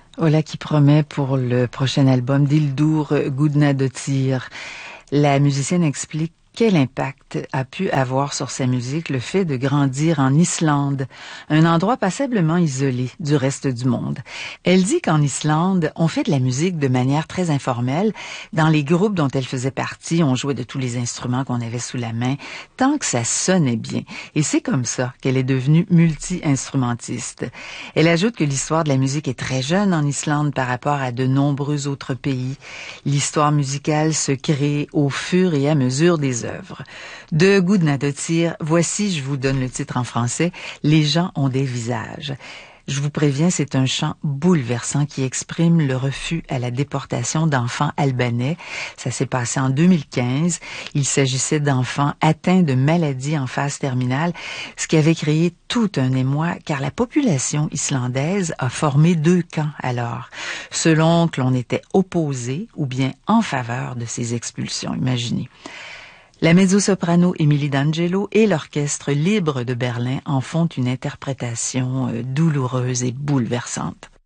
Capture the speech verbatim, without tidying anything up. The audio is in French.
Voilà qui promet pour le prochain album d'Ildur Gudnadottir. La musicienne explique quel impact a pu avoir sur sa musique le fait de grandir en Islande, un endroit passablement isolé du reste du monde. Elle dit qu'en Islande, on fait de la musique de manière très informelle. Dans les groupes dont elle faisait partie, on jouait de tous les instruments qu'on avait sous la main, tant que ça sonnait bien. Et c'est comme ça qu'elle est devenue multi-instrumentiste. Elle ajoute que l'histoire de la musique est très jeune en Islande par rapport à de nombreux autres pays. L'histoire musicale se crée au fur et à mesure des œuvres. De Gudnadottir, voici, je vous donne le titre en français, « Les gens ont des visages ». Je vous préviens, c'est un chant bouleversant qui exprime le refus à la déportation d'enfants albanais. Ça s'est passé en deux mille quinze. Il s'agissait d'enfants atteints de maladies en phase terminale, ce qui avait créé tout un émoi, car la population islandaise a formé deux camps alors, selon que l'on était opposé ou bien en faveur de ces expulsions. Imaginez. La mezzo-soprano Émilie D'Angelo et l'Orchestre libre de Berlin en font une interprétation douloureuse et bouleversante.